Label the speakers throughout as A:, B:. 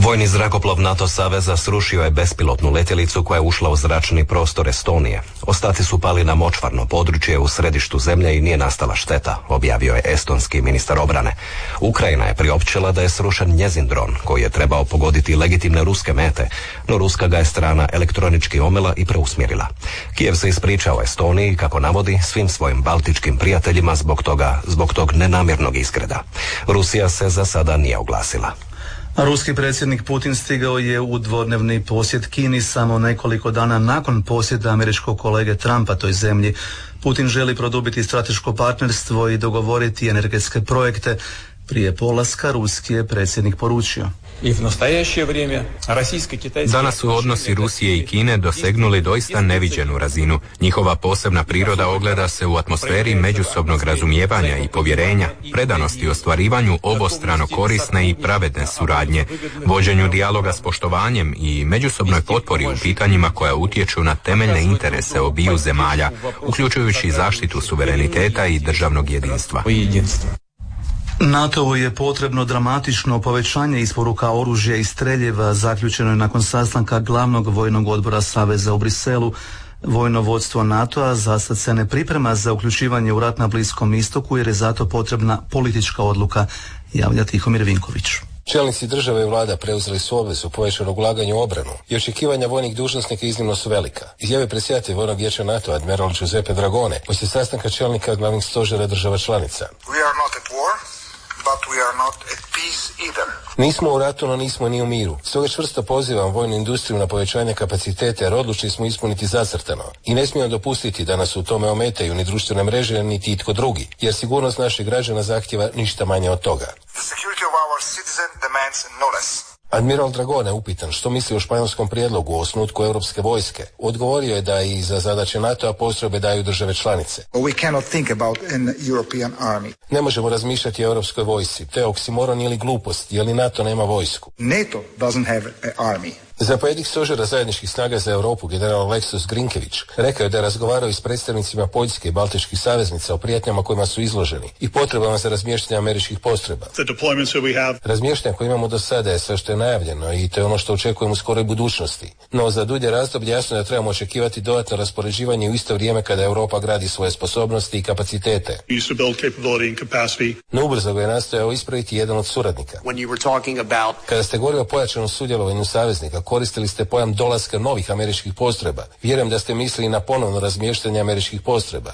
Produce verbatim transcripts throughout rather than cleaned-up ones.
A: Vojni zrakoplov NATO saveza srušio je bespilotnu letjelicu koja je ušla u zračni prostor Estonije. Ostaci su pali na močvarno područje u središtu zemlje i nije nastala šteta, objavio je estonski ministar obrane. Ukrajina je priopćila da je srušen njezin dron, koji je trebao pogoditi legitimne ruske mete, no ruska ga je strana elektronički omela i preusmjerila. Kijev se ispričao Estoniji, kako navodi, svim svojim baltičkim prijateljima zbog toga, zbog tog nenamjernog iskreda. Rusija se za sada nije oglasila.
B: Ruski predsjednik Putin stigao je u dvodnevni posjet Kini samo nekoliko dana nakon posjeta američkog kolege Trumpa toj zemlji. Putin želi produbiti strateško partnerstvo i dogovoriti energetske projekte. Prije polaska ruski je predsjednik poručio:
C: Danas su odnosi Rusije i Kine dosegnuli doista neviđenu razinu. Njihova posebna priroda ogleda se u atmosferi međusobnog razumijevanja i povjerenja, predanosti ostvarivanju obostrano korisne i pravedne suradnje, vođenju dijaloga s poštovanjem i međusobnoj potpori u pitanjima koja utječu na temeljne interese obiju zemalja, uključujući zaštitu suvereniteta i državnog jedinstva.
B: NATO-u je potrebno dramatično povećanje isporuka oružja i streljeva, zaključeno je nakon sastanka glavnog vojnog odbora Saveza u Briselu. Vojno vodstvo NATO-a zasad se ne priprema za uključivanje u rat na Bliskom istoku jer je zato potrebna politička odluka, javlja Tihomir Vinković.
D: Čelnici države i vlada preuzeli su obvezu povećanog ulaganja u obranu i očekivanja vojnih dužnosnika iznimno su velika. Izjave predsjedatelj Vojnog vijeća NATO, admiral Giuseppe Dragone, poslije sastanka čelnika glavnih stožera država članica.
E: We are not at war. But we are not at peace either.
D: Nismo u ratu, no nismo ni u miru. Stoga čvrsto pozivam vojnu industriju na povećanje kapaciteta jer odlučni smo ispuniti zacrtano. I ne smijemo dopustiti da nas u tome ometaju ni društvene mreže, niti itko drugi, jer sigurnost naših građana zahtjeva ništa manje od toga.
E: The security of our citizen demands no less.
D: Admiral Dragone, upitan što misli o španjolskom prijedlogu o osnutku europske vojske, odgovorio je da i za zadaće NATO-a postrojbe daju države članice.
E: We cannot think about an European army.
D: Ne možemo razmišljati o europskoj vojsci. To je oksimoron ili glupost, jer ni NATO nema vojsku.
E: NATO doesn't have an army.
D: Zapovjednik stožera zajedničkih snaga za Europu, general Aleksis Grinkević, rekao je da je razgovarao i s predstavnicima Poljske i baltičkih saveznica o prijetnjama kojima su izloženi i potrebama za razmještanje američkih postrojba. Razmještanje koje imamo do sada je sve što je najavljeno i to je ono što očekujemo u skoroj budućnosti. No za dulje razdoblje jasno je da trebamo očekivati dodatno raspoređivanje u isto vrijeme kada Europa gradi svoje sposobnosti i kapacitete. No ubrzo ga je nastojao ispraviti jedan od suradnika.
E: About...
D: Kada ste govorili o pojačanom sudjelovanju saveznika, koristili ste pojam dolaska novih američkih postrojba. Vjerujem da ste mislili na ponovno razmještanje američkih postrojba.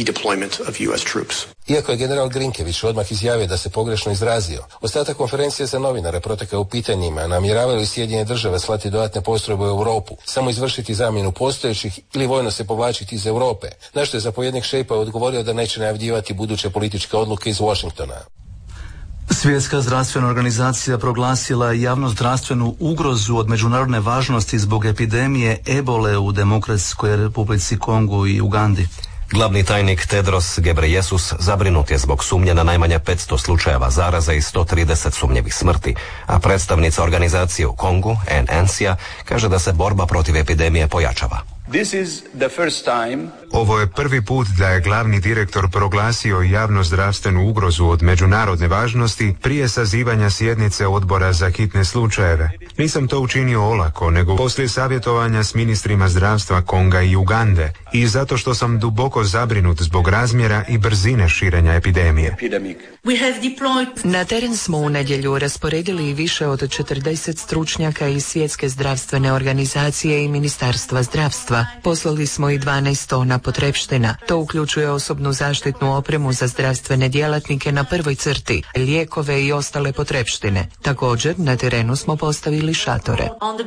D: Iako je general Grinkević odmah izjavio da se pogrešno izrazio, ostatak konferencije za novinare protekao u pitanjima namjeravaju li Sjedinjene države slati dodatne postrojbe u Europu, samo izvršiti zamjenu postojećih ili vojno se povlačiti iz Europe, na što je zapovjednik Šejpa odgovorio da neće najavljivati buduće političke odluke iz Washingtona.
B: Svjetska zdravstvena organizacija proglasila javnozdravstvenu ugrozu od međunarodne važnosti zbog epidemije ebole u Demokratskoj Republici Kongu i Ugandi.
A: Glavni tajnik Tedros Ghebreyesus zabrinut je zbog sumnje na najmanje petsto slučajeva zaraza i sto trideset sumnjivih smrti, a predstavnica organizacije u Kongu, N N C A, kaže da se borba protiv epidemije pojačava.
F: This is the first time...
G: Ovo je prvi put da je glavni direktor proglasio javnozdravstvenu ugrozu od međunarodne važnosti prije sazivanja sjednice odbora za hitne slučajeve. Nisam to učinio olako, nego poslije savjetovanja s ministrima zdravstva Konga i Ugande i zato što sam duboko zabrinut zbog razmjera i brzine širenja epidemije.
H: Na teren smo u nedjelju rasporedili više od četrdeset stručnjaka iz Svjetske zdravstvene organizacije i Ministarstva zdravstva. Poslali smo i dvanaest tona potrepština. To uključuje osobnu zaštitnu opremu za zdravstvene djelatnike na prvoj crti, lijekove i ostale potrepštine. Također, na terenu smo postavili šatore.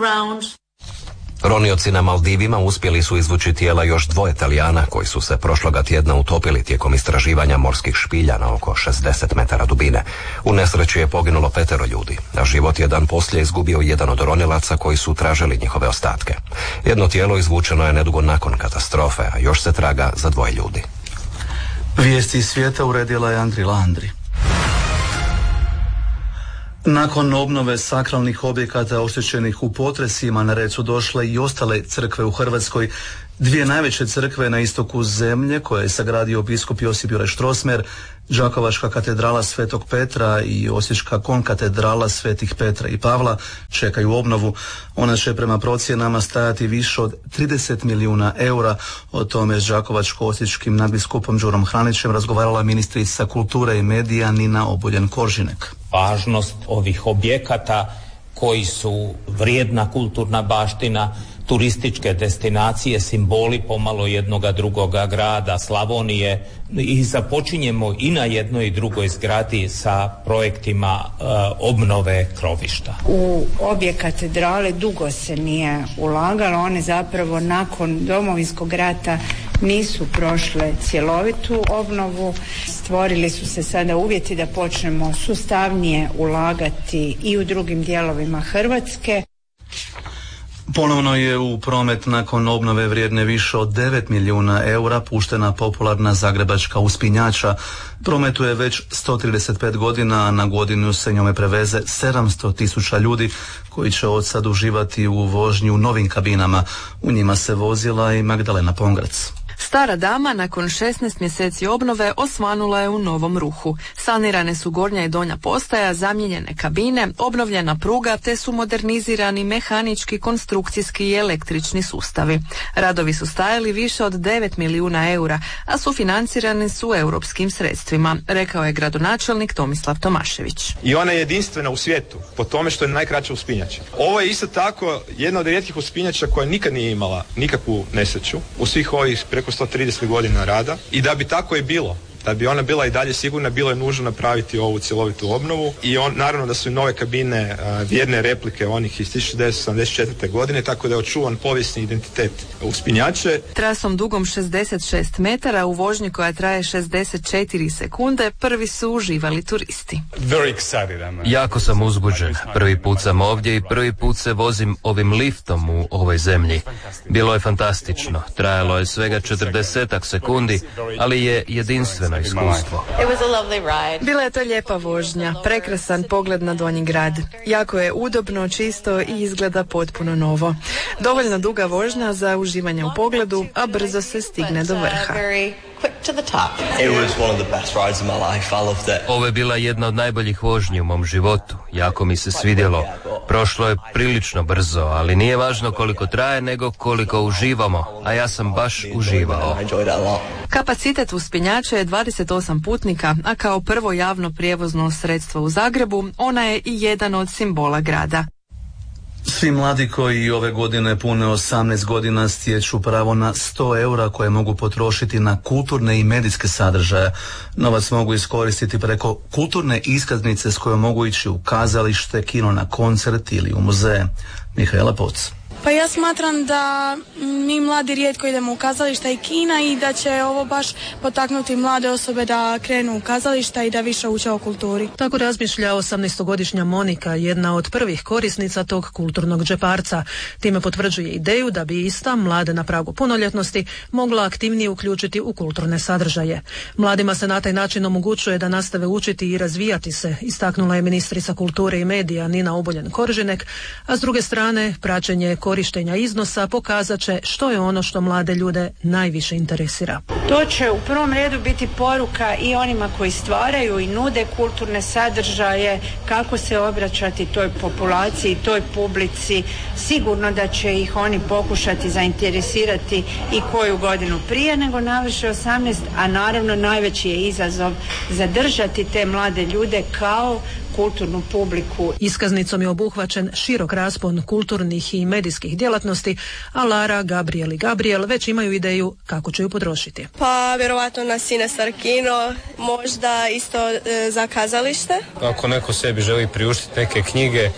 A: Ronioci na Maldivima uspjeli su izvući tijela još dvoje Talijana koji su se prošloga tjedna utopili tijekom istraživanja morskih špilja na oko šezdeset metara dubine. U nesreći je poginulo petero ljudi, a život je dan poslije izgubio jedan od ronilaca koji su tražili njihove ostatke. Jedno tijelo izvučeno je nedugo nakon katastrofe, a još se traga za dvoje ljudi.
B: Vijesti iz svijeta uredila je Andrila Andri. Nakon obnove sakralnih objekata oštećenih u potresima na red su došle i ostale crkve u Hrvatskoj. Dvije najveće crkve na istoku zemlje koje je sagradio biskup Josip Juraj Strossmayer, Đakovačka katedrala Svetog Petra i Osječka konkatedrala Svetih Petra i Pavla, čekaju obnovu. Ona će prema procjenama stajati više od trideset milijuna eura. O tome s đakovačko-osječkim nadbiskupom Đurom Hranićem razgovarala ministrica kulture i medija Nina Obuljen-Koržinek.
I: Važnost ovih objekata koji su vrijedna kulturna baština, turističke destinacije, simboli pomalo jednoga drugoga grada, Slavonije, i započinjemo i na jednoj i drugoj zgradi sa projektima e, obnove krovišta.
J: U obje katedrale dugo se nije ulagalo, one zapravo nakon Domovinskog rata nisu prošle cjelovitu obnovu. Stvorili su se sada uvjeti da počnemo sustavnije ulagati i u drugim dijelovima Hrvatske.
B: Ponovno je u promet nakon obnove vrijedne više od devet milijuna eura puštena popularna zagrebačka uspinjača. Prometuje već sto trideset pet godina, a na godinu se njome preveze sedamsto tisuća ljudi koji će od sad uživati u vožnji u novim kabinama. U njima se vozila i Magdalena Pongrac.
K: Stara dama nakon šesnaest mjeseci obnove osvanula je u novom ruhu. Sanirane su gornja i donja postaja, zamijenjene kabine, obnovljena pruga te su modernizirani mehanički, konstrukcijski i električni sustavi. Radovi su stajali više od devet milijuna eura, a sufinancirani su europskim sredstvima, rekao je gradonačelnik Tomislav Tomašević.
L: I ona je jedinstvena u svijetu po tome što je najkraća uspinjača. Ovo je isto tako jedna od rijetkih uspinjača koja nikad nije imala nikakvu nesreću u svih ovih preko sto trideset godina rada, i da bi tako i bilo, da bi ona bila i dalje sigurna, bilo je nužno napraviti ovu cjelovitu obnovu. I on, naravno da su i nove kabine a, vjerne replike onih iz tisuću devetsto sedamdeset četvrte. godine, tako da je očuvan povijesni identitet uspinjače.
K: Trasom dugom šezdeset šest metara u vožnji koja traje šezdeset četiri sekunde prvi su uživali turisti.
M: Jako sam uzbuđen. Prvi put sam ovdje i prvi put se vozim ovim liftom u ovoj zemlji. Bilo je fantastično. Trajalo je svega četrdesetak sekundi, ali je jedinstveno iskustvo.
K: Bila je to lijepa vožnja, prekrasan pogled na Donji grad. Jako je udobno, čisto i izgleda potpuno novo. Dovoljno duga vožnja za uživanje u pogledu, a brzo se stigne do vrha.
M: Ovo je bila jedna od najboljih vožnji u mom životu. Jako mi se svidjelo. Prošlo je prilično brzo, ali nije važno koliko traje, nego koliko uživamo, a ja sam baš uživao.
K: Kapacitet uspinjača je dvadeset osam putnika, a kao prvo javno prijevozno sredstvo u Zagrebu, ona je i jedan od simbola grada.
B: Svi mladi koji ove godine pune osamnaest godina stječu pravo na sto eura koje mogu potrošiti na kulturne i medijske sadržaje. Novac mogu iskoristiti preko kulturne iskaznice s kojom mogu ići u kazalište, kino, na koncert ili u muzeje. Mihaela Poc.
N: Pa ja smatram da mi mladi rijetko idemo u kazališta i kina i da će ovo baš potaknuti mlade osobe da krenu u kazališta i da više uče o kulturi.
O: Tako razmišlja osamnaestogodišnja Monika, jedna od prvih korisnica tog kulturnog džeparca. Time potvrđuje ideju da bi ista, mlade na pragu punoljetnosti, mogla aktivnije uključiti u kulturne sadržaje. Mladima se na taj način omogućuje da nastave učiti i razvijati se, istaknula je ministrica kulture i medija Nina Obuljen-Koržinek, a s druge strane praćenje korištenja iznosa pokazat će što je ono što mlade ljude najviše interesira.
J: To će u prvom redu biti poruka i onima koji stvaraju i nude kulturne sadržaje, kako se obraćati toj populaciji, toj publici. Sigurno da će ih oni pokušati zainteresirati i koju godinu prije nego navrše osamnaest, a naravno najveći je izazov zadržati te mlade ljude kao kulturnu publiku.
O: Iskaznicom je obuhvaćen širok raspon kulturnih i medijskih djelatnosti, a Lara, Gabriel i Gabriel već imaju ideju kako će ju potrošiti.
P: Pa vjerovatno na Cinestar kino, možda isto e, za kazalište.
Q: Ako neko sebi želi priuštiti neke knjige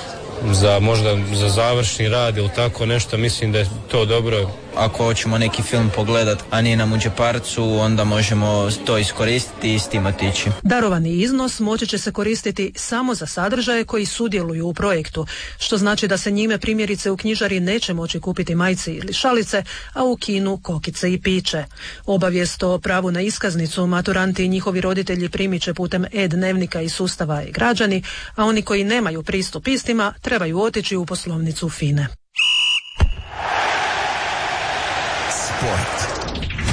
Q: za možda za završni rad ili tako nešto, mislim da je to dobro.
R: Ako hoćemo neki film pogledat, a nije nam u džeparcu, onda možemo to iskoristiti i s tim otići.
O: Darovani iznos moći će se koristiti samo za sadržaje koji sudjeluju u projektu, što znači da se njime primjerice u knjižari neće moći kupiti majice ili šalice, a u kinu kokice i piće. Obavijest o pravu na iskaznicu maturanti i njihovi roditelji primit će putem e-dnevnika iz sustava e-građani, a oni koji nemaju pristup istima trebaju otići u poslovnicu FINE.
S: Sport.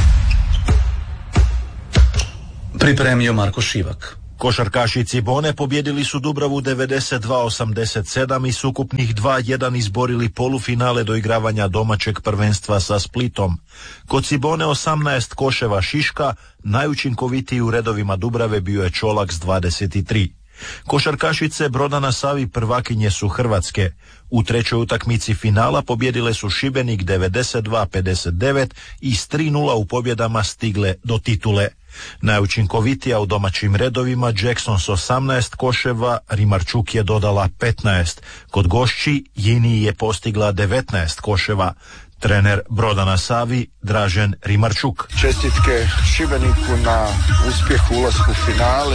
B: Pripremio Marko Šivak.
T: Košarkaši Cibone pobjedili su Dubravu devedeset dva osamdeset sedam i s ukupnih dva jedan izborili polufinale doigravanja domaćeg prvenstva sa Splitom. Kod Cibone osamnaest koševa Šiška, najučinkovitiji u redovima Dubrave bio je Čolak s dvadeset tri. Košarkašice Broda na Savi prvakinje su Hrvatske. U trećoj utakmici finala pobjedile su Šibenik devedeset dva pedeset devet i s tri nula u pobjedama stigle do titule. Najučinkovitija u domaćim redovima Jackson s osamnaest koševa, Rimarčuk je dodala petnaest. Kod gošći Jini je postigla devetnaest koševa. Trener Broda na Savi Dražen Rimarčuk.
E: Čestitke Šibeniku na uspjehu ulasku u finale